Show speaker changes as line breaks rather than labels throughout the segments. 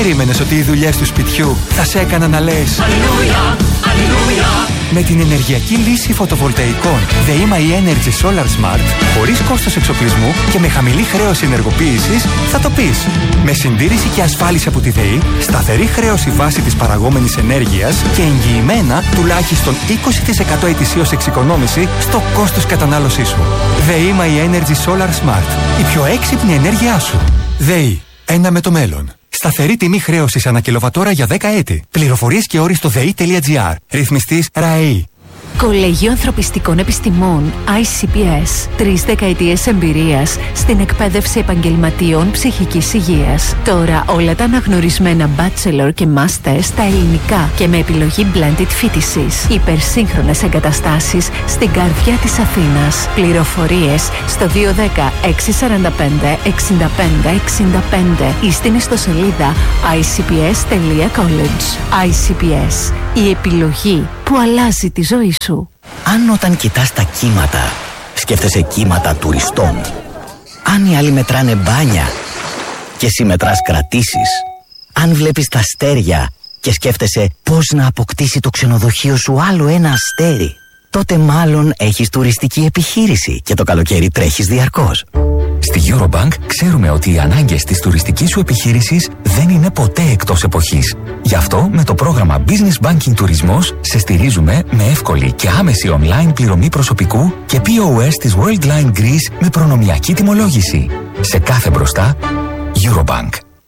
περίμενες ότι οι δουλειές του σπιτιού θα σε έκαναν να λες Αλληλούια, αλληλούια? Με την ενεργειακή λύση φωτοβολταϊκών ΔΕΗ Energy Solar Smart, χωρίς κόστος εξοπλισμού και με χαμηλή χρέωση ενεργοποίησης, θα το πεις. Με συντήρηση και ασφάλιση από τη ΔΕΗ, σταθερή χρέωση βάση της παραγόμενης ενέργειας και εγγυημένα τουλάχιστον 20% ετησίως εξοικονόμηση στο κόστος κατανάλωσής σου. ΔΕΗ Energy Solar Smart. Η πιο έξυπνη ενέργειά σου. ΔΕΗ. Ένα με το μέλλον. Σταθερή τιμή χρέωσης ανά κιλοβατόρα για 10 έτη. Πληροφορίες και όροι στο ΔΕΗ.gr. Ρυθμιστής ΡΑΕΗ.
Κολέγιο Ανθρωπιστικών Επιστημών ICPS. 3 δεκαετίες εμπειρίας στην εκπαίδευση επαγγελματίων ψυχικής υγείας. Τώρα όλα τα αναγνωρισμένα bachelor και master στα ελληνικά και με επιλογή blended φοιτησης. Υπερσύγχρονες εγκαταστάσεις στην καρδιά της Αθήνας. Πληροφορίες στο 210 645 65 65 ή στην ιστοσελίδα icps.college. ICPS. Η επιλογή που αλλάζει τη ζωή σου.
Αν όταν κοιτάς τα κύματα, σκέφτεσαι κύματα τουριστών. Αν οι άλλοι μετράνε μπάνια και εσύ μετράς κρατήσεις. Αν βλέπεις τα αστέρια και σκέφτεσαι πώς να αποκτήσει το ξενοδοχείο σου άλλο ένα αστέρι, τότε μάλλον έχεις τουριστική επιχείρηση και το καλοκαίρι τρέχεις διαρκώς.
Στη Eurobank ξέρουμε ότι οι ανάγκες της τουριστικής σου επιχείρησης δεν είναι ποτέ εκτός εποχής. Γι' αυτό με το πρόγραμμα Business Banking Τουρισμός σε στηρίζουμε με εύκολη και άμεση online πληρωμή προσωπικού και POS της Worldline Greece με προνομιακή τιμολόγηση. Σε κάθε μπροστά, Eurobank.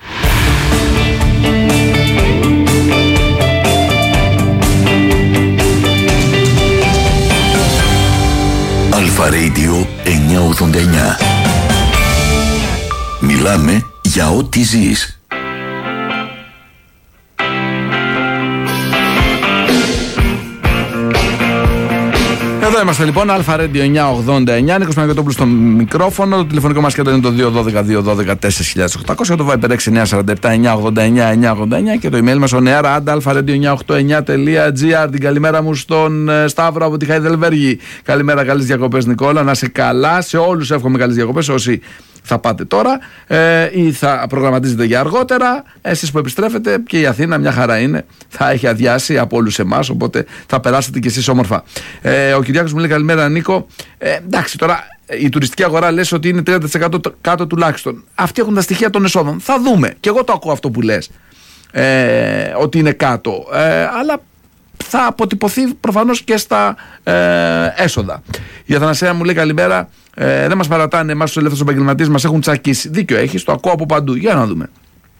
Αλφα Radio 989. Μιλάμε για ό,τι ζεις.
Εδώ είμαστε λοιπόν, Αλφα Radio 989. Νίκος Παναγιωτόπουλος στο μικρόφωνο. Το τηλεφωνικό μας κέντρο είναι το 212-212-4800. Το Viber 6947-989-989 και το email μας oneara@alfaradio989.gr. Την καλημέρα μου στον Σταύρο από τη Χαϊδελβέργη. Καλημέρα, καλές διακοπές Νικόλα. Να είσαι καλά. Σε όλους εύχομαι καλές διακοπές. Όσοι θα πάτε τώρα ή θα προγραμματίζετε για αργότερα, εσείς που επιστρέφετε, και η Αθήνα μια χαρά είναι, θα έχει αδειάσει από όλους εμάς, οπότε θα περάσετε κι εσείς όμορφα. Ο Κυριάκος μου λέει καλημέρα Νίκο. Εντάξει, τώρα η τουριστική αγορά λες ότι είναι 30% κάτω τουλάχιστον. Αυτοί έχουν τα στοιχεία των εσόδων. Θα δούμε. Και εγώ το ακούω αυτό που λες, ότι είναι κάτω, αλλά θα αποτυπωθεί προφανώς και στα έσοδα. Η Αθανασία μου λέει καλημέρα. Δεν μας παρατάνε εμάς τους ελεύθερους επαγγελματίες, μας έχουν τσακίσει. Δίκιο έχεις, το ακούω από παντού. Για να δούμε.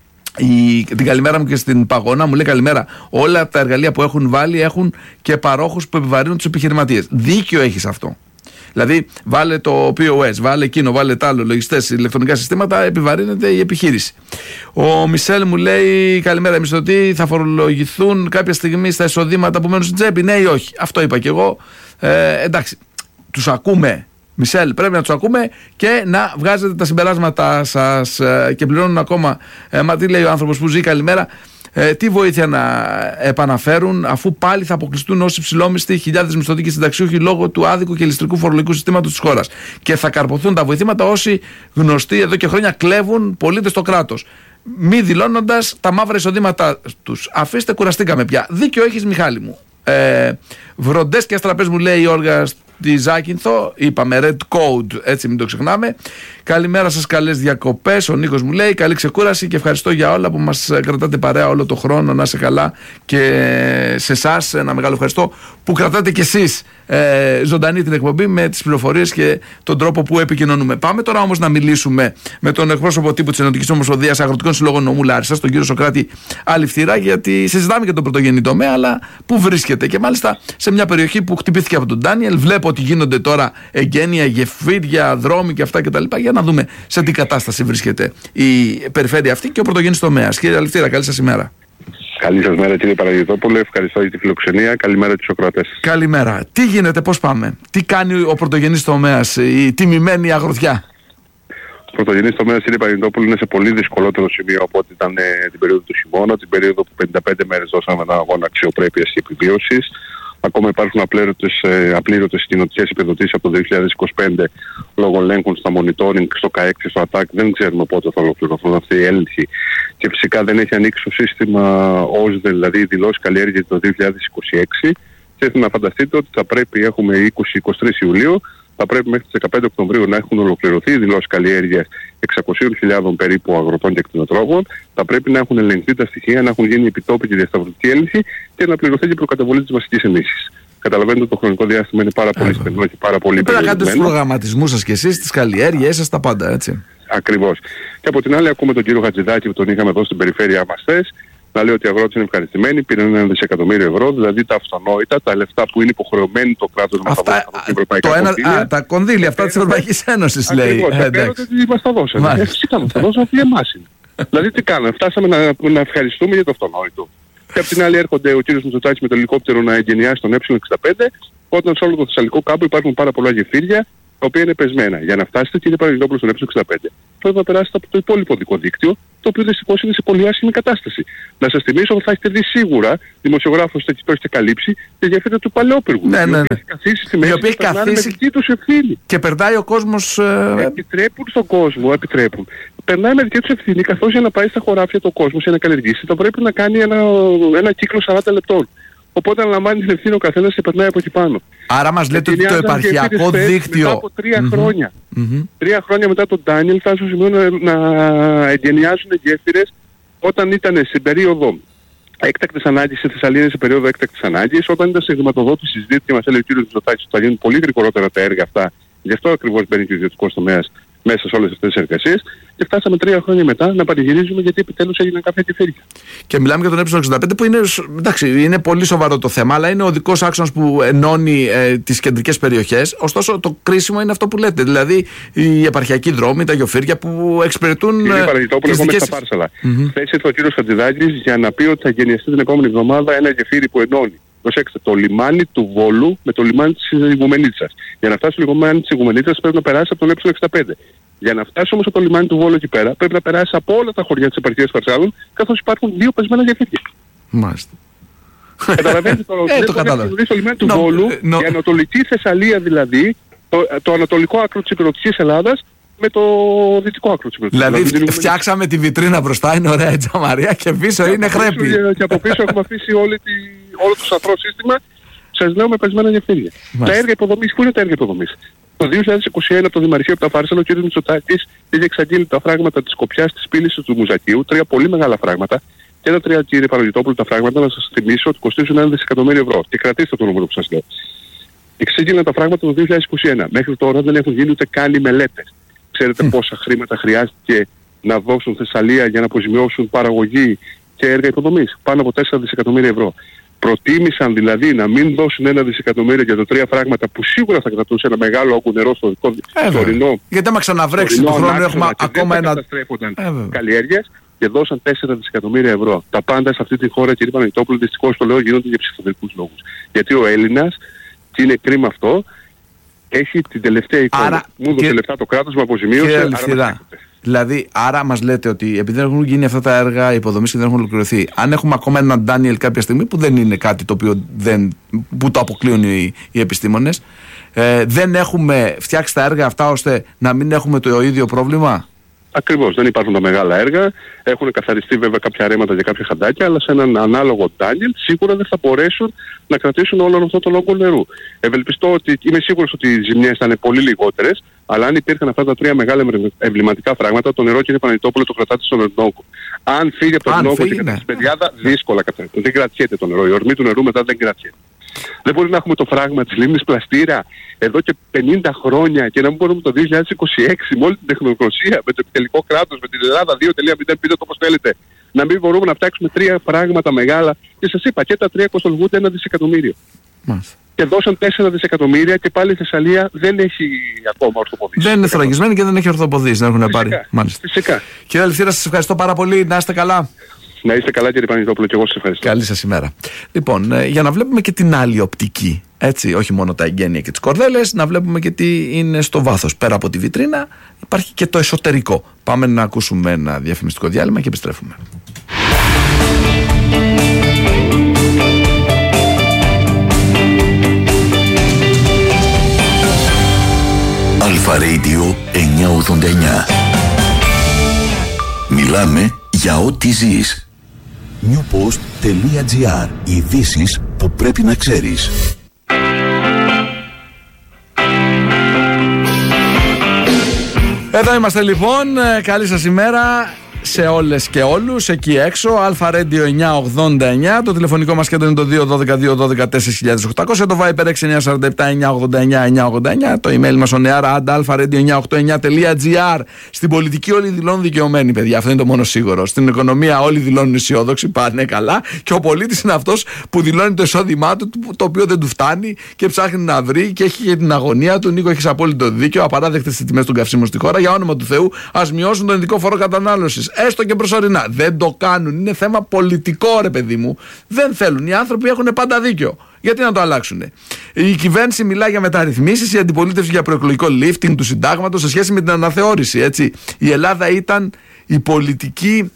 Την καλημέρα μου και στην Παγώνα μου λέει καλημέρα. Όλα τα εργαλεία που έχουν βάλει έχουν και παρόχους που επιβαρύνουν τους επιχειρηματίες. Δίκιο έχεις αυτό. Δηλαδή, βάλε το POS, βάλε εκείνο, βάλε τ' άλλο, λογιστές, ηλεκτρονικά συστήματα, επιβαρύνεται η επιχείρηση. Ο Μισελ μου λέει καλημέρα, οι μισθωτοί θα φορολογηθούν κάποια στιγμή στα εισοδήματα που μένουν στην τσέπη, ναι ή όχι? Αυτό είπα και εγώ. Εντάξει, τους ακούμε. Μισελ, πρέπει να τους ακούμε και να βγάζετε τα συμπεράσματα σας και πληρώνουν ακόμα. Μα τι λέει ο άνθρωπος που ζει, καλημέρα. Τι βοήθεια να επαναφέρουν, αφού πάλι θα αποκλειστούν όσοι υψηλόμισθοι, χιλιάδες μισθωτοί και συνταξιούχοι λόγω του άδικου και ληστρικού φορολογικού συστήματος της χώρας. Και θα καρποθούν τα βοηθήματα όσοι γνωστοί εδώ και χρόνια κλέβουν πολίτες στο κράτος, μη δηλώνοντας τα μαύρα εισοδήματά τους. Αφήστε, κουραστήκαμε πια. Δίκιο έχεις, Μιχάλη μου. Βροντές και αστραπές μου λέει η Όργα στη Ζάκυνθο. Είπαμε Red Code, έτσι μην το ξεχνάμε. Καλημέρα σας, καλές διακοπές. Ο Νίκος μου λέει καλή ξεκούραση και ευχαριστώ για όλα που μας κρατάτε παρέα όλο το χρόνο. Να είσαι καλά και σε εσάς ένα μεγάλο ευχαριστώ που κρατάτε κι εσείς ζωντανή την εκπομπή με τις πληροφορίες και τον τρόπο που επικοινωνούμε. Πάμε τώρα όμως να μιλήσουμε με τον εκπρόσωπο τύπου της Ενωτικής Ομοσπονδίας Αγροτικών Συλλόγων Νομού Λάρισσας, τον κύριο Σωκράτη Αληφθήρα, γιατί συζητάμε και τον πρωτογενή τομέα, αλλά πού βρίσκεται και μάλιστα σε μια περιοχή που χτυπήθηκε από τον Ντάνιελ. Βλέπω ότι γίνονται τώρα εγγένεια, γεφύρια, δρόμοι και αυτά κτλ. Για να δούμε σε τι κατάσταση βρίσκεται η περιφέρεια αυτή και ο πρωτογενής τομέας. Κύριε Αληφθήρα, καλή σας ημέρα.
Καλή σας μέρα κύριε Παναγιωτόπουλε, ευχαριστώ για τη φιλοξενία. Καλημέρα στους ακροατές.
Καλημέρα. Τι γίνεται, πώς πάμε, τι κάνει ο πρωτογενής τομέας, η τιμημένη αγροτιά?
Ο πρωτογενής τομέας κύριε Παναγιωτόπουλε είναι σε πολύ δυσκολότερο σημείο από ό,τι ήταν την περίοδο του χειμώνα, την περίοδο που 55 μέρες δώσαμε έναν αγώνα αξιοπρέπειας και επιβίωσης. Ακόμα υπάρχουν απλήρωτες κοινοτικές επιδοτήσεις από το 2025 λόγω ελέγχων στα monitoring, στο ΚΑΕΚ και στο ΑΤΑΚ. Δεν ξέρουμε πότε θα ολοκληρωθούν αυτοί οι έλεγχοι. Και φυσικά δεν έχει ανοίξει το σύστημα ΟΣΔΕ, δηλαδή η δηλώση καλλιέργεια το 2026. Και να φανταστείτε ότι θα πρέπει, έχουμε 20-23 Ιουλίου, θα πρέπει μέχρι τις 15 Οκτωβρίου να έχουν ολοκληρωθεί οι δηλώσεις καλλιέργειας 600.000 περίπου αγροτών και κτηνοτρόφων. Θα πρέπει να έχουν ελεγχθεί τα στοιχεία, να έχουν γίνει επιτόπιοι και διασταυρωτική έλεγχη και να πληρωθεί και η προκαταβολή της βασικής ενίσχυσης. Καταλαβαίνετε ότι το χρονικό διάστημα είναι πάρα πολύ στενό και πάρα πολύ
περιορισμένο. Πρέπει να κάνετε τους προγραμματισμούς σας και εσείς, τις καλλιέργειές σας, τα πάντα, έτσι.
Ακριβώς. Και από την άλλη, ακούμε τον κύριο Χατζηδάκη που τον είχαμε εδώ στην περιφέρειά μας χθες, να λέει ότι οι αγρότες είναι ευχαριστημένοι, πήραν 1 δισεκατομμύριο ευρώ, δηλαδή τα αυτονόητα, τα λεφτά που είναι υποχρεωμένοι το κράτος να μεταδώσει από την Ευρωπαϊκή Κονδύλια.
Τα κονδύλια αυτά της Ευρωπαϊκής Ένωσης, λέει.
Ακριβώς, ότι μας τα δώσανε. Φυσικά μας τα δώσανε, αυτοί εμάς είναι. Δηλαδή τι κάναμε, φτάσαμε να ευχαριστούμε για το αυτονόητο. Και απ' την άλλη έρχονται ο κύριος Μητσοτάκης με το ελικόπτερο να εγκαινιάσει τον Ε65, όταν σε όλο το Θεσσαλικό κάμπο υπάρχουν πάρα πολλά γεφύρια, τα οποία είναι πεσμένα. Για να φτάσετε, κύριε Παραγγελόπουλο, στον Ε65, πρέπει να περάσετε από το υπόλοιπο οδικό δίκτυο, το οποίο δυστυχώς είναι σε πολύ άσχημη κατάσταση. Να σας θυμίσω ότι θα έχετε δει σίγουρα, δημοσιογράφος το έχετε καλύψει, τη γέφυρα του Παλαιόπυργου.
Ναι.
Η οποία έχει καθίσει στη μέση και περνάει με δική τους ευθύνη.
Και περνάει ο κόσμος...
Επιτρέπουν στον κόσμο, περνάει με δική τους ευθύνη, καθώς για να πάει στα χωράφια το κόσμο για να καλλιεργήσει, θα πρέπει να κάνει ένα κύκλο 40 λεπτών. Οπότε αναλαμβάνει την ευθύνη ο καθένας και περνάει από εκεί πάνω.
Άρα μας λέτε ότι το επαρχιακό δίκτυο...
Μετά από 3 χρόνια. 3 χρόνια μετά τον Ντάνιελ φτάσουν στο σημείο να εγκαινιάζουν γέφυρες όταν ήταν στην περίοδο έκτακτης ανάγκης, στη Θεσσαλία είναι σε περίοδο έκτακτης ανάγκης, όταν ήταν σε χρηματοδότηση συζήτηση και μας έλεγε ο κ. Μητσοτάκης ότι θα γίνουν πολύ γρηγορότερα τα έργα αυτά. Γι' αυτό ακριβώς μπαίνει και ο ιδιωτικός τομέας μέσα σε όλες αυτές τις εργασίες και φτάσαμε 3 χρόνια μετά να πανηγυρίζουμε γιατί επιτέλους έγιναν κάποια γεφύρια.
Και μιλάμε για τον Ε65 που είναι, εντάξει, είναι πολύ σοβαρό το θέμα, αλλά είναι ο οδικός άξονας που ενώνει τις κεντρικές περιοχές. Ωστόσο το κρίσιμο είναι αυτό που λέτε, δηλαδή οι επαρχιακοί δρόμοι, τα γεωφύρια που εξυπηρετούν.
Κύριε Παραγγελόπουλο, εγώ μέσα στα Πάρσαλα. Χθες ήρθε ο κύριος Χατζηδάκης για να πει ότι θα γενιαστεί την επόμενη εβδομάδα ένα γεφύρι που ενώνει. Προσέξτε, το λιμάνι του Βόλου με το λιμάνι της Ιγουμενίτσας. Για να φτάσει στο λιμάνι της Ιγουμενίτσας πρέπει να περάσει από τον Ε65. Για να φτάσει όμως από το λιμάνι του Βόλου εκεί πέρα πρέπει να περάσει από όλα τα χωριά της επαρχίας Φαρσάλων, καθώς υπάρχουν 2 πεσμένα γεφύρια.
Μάλιστα.
Καταλαβαίνετε το κατάλαβα. Στο λιμάνι του Βόλου, η Ανατολική Θεσσαλία δηλαδή, το ανατολικό άκρο της υπηρετικής Ελλάδας, με το δυτικό άκρο της υπηρετικής.
Δηλαδή φτιάξαμε τη βιτρίνα μπροστά, είναι ωραία η τζαμαρία και πίσω είναι χρέπη.
Και από πίσω έχουμε αφήσει όλο το σαφρό σύστημα, σας λέω, με πεσμένα γεφύρια. Τα έργα υποδομής, πού είναι τα έργα υποδομής? Το 2021 από το Δημαρχείο από τα Φάρσαλα, ο κ. Μητσοτάκης είχε εξαγγείλει τα φράγματα της Σκοπιάς, της Πύλης του Μουζακίου, 3 πολύ μεγάλα φράγματα. Και τα 3, κύριε Παραγγελόπουλο, τα φράγματα, να σας θυμίσω ότι κοστίζουν 1 δισεκατομμύριο ευρώ. Και κρατήστε το νούμερο που σας λέω. Εξήγηλαν τα φράγματα το 2021. Μέχρι τώρα δεν έχουν γίνει ούτε καν οι μελέτες. Ξέρετε πόσα χρήματα χρειάστηκε να δώσουν Θεσσαλία για να αποζημιώσουν παραγωγή και έργα υποδομής? Πάνω από 4 δισεκατομμύρια ευρώ. Προτίμησαν δηλαδή να μην δώσουν 1 δισεκατομμύριο για τα 3 φράγματα που σίγουρα θα κρατούσε ένα μεγάλο όγκο νερό στο ορεινό.
Γιατί άμα ξαναβρέξει το χρόνο έχουμε ακόμα ένα...
καλλιέργειες και δώσαν 4 δισεκατομμύρια ευρώ. Τα πάντα σε αυτή τη χώρα, κύριε Παναγιτόπουλο, δυστυχώς το λέω, γίνονται για ψηφοδελικούς λόγους. Γιατί ο Έλληνας, και είναι κρίμα αυτό, έχει την τελευταία εικόνα. Μου δώσε λεφτά το κράτος, με αποζημίωσε.
Δηλαδή, άρα μας λέτε ότι επειδή δεν έχουν γίνει αυτά τα έργα υποδομής και δεν έχουν ολοκληρωθεί, αν έχουμε ακόμα έναν Ντάνιελ κάποια στιγμή, που δεν είναι κάτι το οποίο που το αποκλείουν οι επιστήμονες, δεν έχουμε φτιάξει τα έργα αυτά ώστε να μην έχουμε το ίδιο πρόβλημα?
Ακριβώς, δεν υπάρχουν τα μεγάλα έργα. Έχουν καθαριστεί βέβαια κάποια ρέματα για κάποια χαντάκια, αλλά σε έναν ανάλογο Ντάνιελ σίγουρα δεν θα μπορέσουν να κρατήσουν όλο αυτό το όγκο νερού. Ευελπιστώ ότι, είμαι σίγουρος ότι οι ζημιές θα είναι πολύ λιγότερες, αλλά αν υπήρχαν αυτά τα 3 μεγάλα εμβληματικά φράγματα, το νερό, κύριε Παναγιτόπουλο, το κρατάτε στον Ορεινόκο. Αν φύγει από τον Ορεινόκο και κατά την Πεδιάδα, δύσκολα κρατάτε. Δεν κρατιέται το νερό. Η ορμή του νερού μετά δεν κρατιέται. Δεν μπορεί να έχουμε το φράγμα της λίμνης Πλαστήρα εδώ και 50 χρόνια και να μην μπορούμε το 2026 με όλη την τεχνογνωσία, με το επιτελικό κράτος, με την Ελλάδα 2.0, πείτε το όπως θέλετε, να μην μπορούμε να φτιάξουμε 3 φράγματα μεγάλα. Και σας είπα, και τα 3 κοστολογούνται 1 δισεκατομμύριο. Και δώσαν 4 δισεκατομμύρια και πάλι η Θεσσαλία δεν έχει ακόμα ορθοποδήσει.
Δεν είναι θωρακισμένη και δεν έχει ορθοποδήσει να έχουν πάρει.
Φυσικά.
Κύριε Αληθήρα, σας ευχαριστώ πάρα πολύ. Να είστε καλά.
Να είστε καλά, κύριε Παναγιτόπουλο, και εγώ σας ευχαριστώ.
Καλή σας ημέρα. Λοιπόν, για να βλέπουμε και την άλλη οπτική, έτσι, όχι μόνο τα εγγένεια και τις κορδέλες, να βλέπουμε και τι είναι στο βάθος. Πέρα από τη βιτρίνα, υπάρχει και το εσωτερικό. Πάμε να ακούσουμε ένα διαφημιστικό διάλειμμα και επιστρέφουμε.
Αλφα Radio 989. Μιλάμε για ό,τι ζεις. newpost.gr. Ειδήσεις που πρέπει να ξέρεις.
Εδώ είμαστε λοιπόν, καλή σας ημέρα σε όλες και όλους εκεί έξω. Αλφα Radio 989, το τηλεφωνικό μας κέντρο είναι το 212-212-4800, το Viber 6947-989-989, το email μας ο neara@alpha-radio989.gr. Στην πολιτική όλοι δηλώνουν δικαιωμένοι, παιδιά, αυτό είναι το μόνο σίγουρο. Στην οικονομία όλοι δηλώνουν αισιόδοξοι, πάνε καλά, και ο πολίτης είναι αυτός που δηλώνει το εισόδημά του, το οποίο δεν του φτάνει και ψάχνει να βρει και έχει και την αγωνία του. Νίκο, έχεις απόλυτο δίκιο. Απαράδεκτες οι τιμές των καυσίμων στη χώρα. Για όνομα του Θεού, ας μειώσουν τον ειδικό φόρο κατανάλωσης. Έστω και προσωρινά. Δεν το κάνουν. Είναι θέμα πολιτικό, ρε παιδί μου. Δεν θέλουν. Οι άνθρωποι έχουν πάντα δίκιο. Γιατί να το αλλάξουν? Η κυβέρνηση μιλάει για μεταρρυθμίσεις, η αντιπολίτευση για προεκλογικό lifting του συντάγματος σε σχέση με την αναθεώρηση. Έτσι. Η Ελλάδα ήταν η πολιτική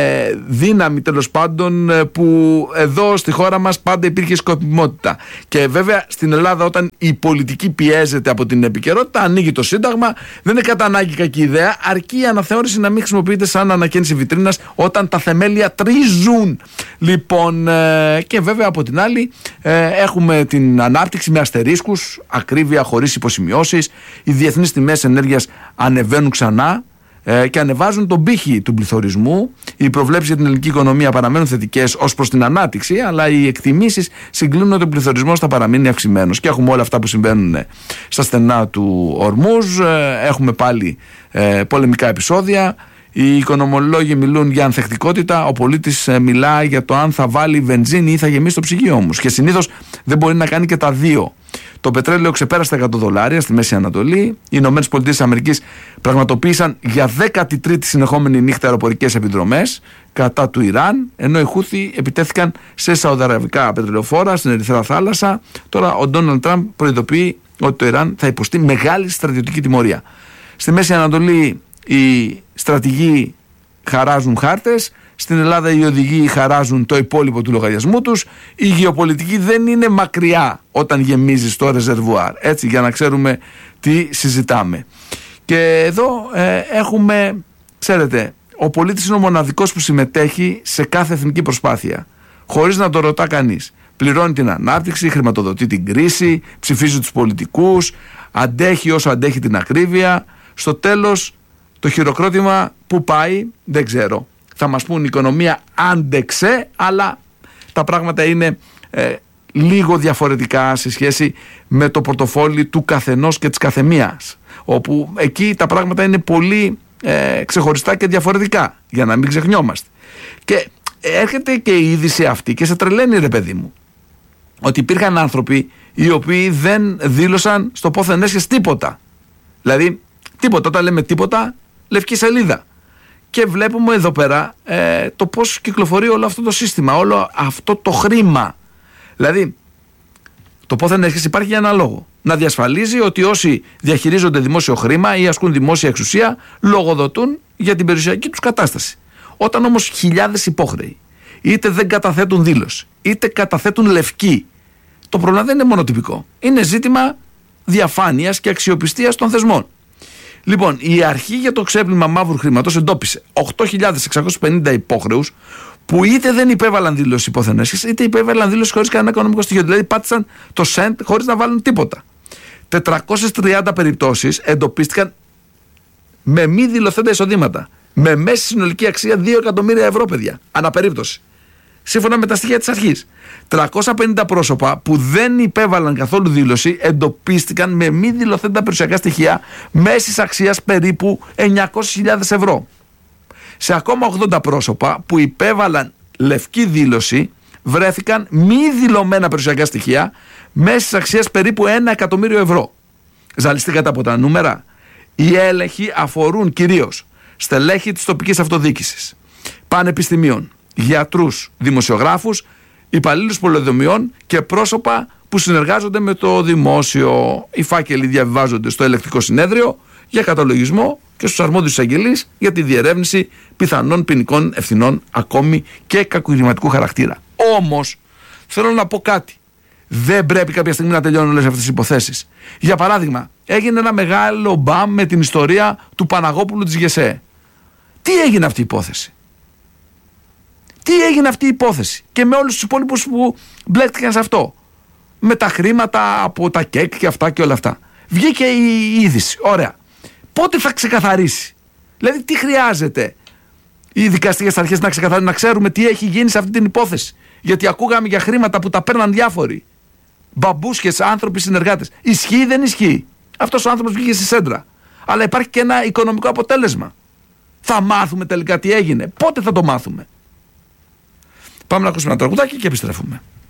δύναμη, τέλος πάντων, που εδώ στη χώρα μας πάντα υπήρχε σκοπιμότητα. Και βέβαια στην Ελλάδα, όταν η πολιτική πιέζεται από την επικαιρότητα, ανοίγει το Σύνταγμα. Δεν είναι κατά ανάγκη κακή ιδέα, αρκεί η αναθεώρηση να μην χρησιμοποιείται σαν ανακαίνιση βιτρίνας όταν τα θεμέλια τρίζουν. Λοιπόν, και βέβαια από την άλλη έχουμε την ανάπτυξη με αστερίσκους, ακρίβεια χωρίς υποσημειώσεις. Οι διεθνείς τιμές ενέργειας ανεβαίνουν ξανά και ανεβάζουν τον πύχη του πληθωρισμού. Οι προβλέψεις για την ελληνική οικονομία παραμένουν θετικές ως προς την ανάπτυξη, αλλά οι εκτιμήσεις συγκλίνουν ότι ο πληθωρισμός θα παραμείνει αυξημένος. Και έχουμε όλα αυτά που συμβαίνουν στα στενά του Ορμούζ. Έχουμε πάλι πολεμικά επεισόδια. Οι οικονομολόγοι μιλούν για ανθεκτικότητα. Ο πολίτης μιλάει για το αν θα βάλει βενζίνη ή θα γεμίσει το ψυγείο όμως. Και συνήθως δεν μπορεί να κάνει και τα δύο. Το πετρέλαιο ξεπέρασε τα $100 στη Μέση Ανατολή. Οι Ηνωμένες Πολιτείες της Αμερικής πραγματοποίησαν για 13η συνεχόμενη νύχτα αεροπορικές επιδρομές κατά του Ιράν, ενώ οι Χούθι επιτέθηκαν σε σαουδαραβικά πετρελαιοφόρα στην Ερυθρά Θάλασσα. Τώρα ο Ντόναλντ Τραμπ προειδοποιεί ότι το Ιράν θα υποστεί μεγάλη στρατιωτική τιμωρία. Στη Μέση Ανατολή οι στρατηγοί χαράζουν χάρτες. Στην Ελλάδα οι οδηγοί χαράζουν το υπόλοιπο του λογαριασμού τους. Η γεωπολιτική δεν είναι μακριά όταν γεμίζει στο ρεζερβουάρ. Έτσι, για να ξέρουμε τι συζητάμε. Και εδώ έχουμε, ξέρετε, ο πολίτης είναι ο μοναδικός που συμμετέχει σε κάθε εθνική προσπάθεια, χωρίς να το ρωτά κανείς. Πληρώνει την ανάπτυξη, χρηματοδοτεί την κρίση, ψηφίζει τους πολιτικούς, αντέχει όσο αντέχει την ακρίβεια. Στο τέλος, το χειροκρότημα που πάει, δεν ξέρω. Θα μας πούν η οικονομία άντεξε, αλλά τα πράγματα είναι λίγο διαφορετικά σε σχέση με το πορτοφόλι του καθενός και της καθεμίας, όπου εκεί τα πράγματα είναι πολύ ξεχωριστά και διαφορετικά, για να μην ξεχνιόμαστε. Και έρχεται και η είδηση αυτή και σε τρελαίνει, ρε παιδί μου, ότι υπήρχαν άνθρωποι οι οποίοι δεν δήλωσαν στο πόθεν έσχες τίποτα. Δηλαδή τίποτα, όταν λέμε τίποτα, λευκή σελίδα. Και βλέπουμε εδώ πέρα το πώς κυκλοφορεί όλο αυτό το σύστημα, όλο αυτό το χρήμα. Δηλαδή, το πόθεν έσχες υπάρχει για ένα λόγο. Να διασφαλίζει ότι όσοι διαχειρίζονται δημόσιο χρήμα ή ασκούν δημόσια εξουσία λογοδοτούν για την περιουσιακή τους κατάσταση. Όταν όμως χιλιάδες υπόχρεοι είτε δεν καταθέτουν δήλωση, είτε καταθέτουν λευκή, το πρόβλημα δεν είναι μονοτυπικό. Είναι ζήτημα διαφάνειας και αξιοπιστίας των θεσμών. Λοιπόν, η αρχή για το ξέπλυμα μαύρου χρήματος εντόπισε 8.650 υπόχρεους που είτε δεν υπέβαλαν δήλωση υπόθεν έσχες, είτε υπέβαλαν δήλωση χωρίς κανένα οικονομικό στοιχείο. Δηλαδή πάτησαν το σεντ χωρίς να βάλουν τίποτα. 430 περιπτώσεις εντοπίστηκαν με μη δηλωθέντα εισοδήματα. Με μέση συνολική αξία 2 εκατομμύρια ευρώ, παιδιά, αναπερίπτωση. Σύμφωνα με τα στοιχεία της αρχής. 350 πρόσωπα που δεν υπέβαλαν καθόλου δήλωση εντοπίστηκαν με μη δηλωθέντα περιουσιακά στοιχεία μέσης αξίας περίπου 900.000 ευρώ. Σε ακόμα 80 πρόσωπα που υπέβαλαν λευκή δήλωση βρέθηκαν μη δηλωμένα περιουσιακά στοιχεία μέσης αξίας περίπου 1 εκατομμύριο ευρώ. Ζαλιστήκατε από τα νούμερα. Οι έλεγχοι αφορούν κυρίως στελέχη της τοπικής αυτοδιοίκησης, πανεπιστημίων, γιατρούς, δημοσιογράφους, υπαλλήλους πολεοδομιών και πρόσωπα που συνεργάζονται με το δημόσιο. Οι φάκελοι διαβιβάζονται στο ελεκτικό συνέδριο για καταλογισμό και στους αρμόδιους εισαγγελείς για τη διερεύνηση πιθανών ποινικών ευθυνών, ακόμη και κακουργηματικού χαρακτήρα. Όμως, θέλω να πω κάτι. Δεν πρέπει κάποια στιγμή να τελειώνουν όλες αυτές τις υποθέσεις. Για παράδειγμα, έγινε ένα μεγάλο μπαμ με την ιστορία του Παναγόπουλου της ΓΕΣΕ. Τι έγινε αυτή η υπόθεση? Τι έγινε αυτή η υπόθεση? Και με όλους τους υπόλοιπους που μπλέκτηκαν σε αυτό. Με τα χρήματα από τα ΚΕΚ και αυτά και όλα αυτά. Βγήκε η είδηση. Ωραία. Πότε θα ξεκαθαρίσει? Δηλαδή, τι χρειάζεται οι δικαστικές αρχές να ξεκαθαρίσουν, να ξέρουμε τι έχει γίνει σε αυτή την υπόθεση? Γιατί ακούγαμε για χρήματα που τα παίρναν διάφοροι. Μπαμπούσχες, άνθρωποι, συνεργάτες. Ισχύει, δεν ισχύει? Αυτός ο άνθρωπος βγήκε στη σέντρα. Αλλά υπάρχει και ένα οικονομικό αποτέλεσμα. Θα μάθουμε τελικά τι έγινε? Πότε θα το μάθουμε? Πάμε να ακούσουμε ένα τραγουδάκι και επιστρέφουμε.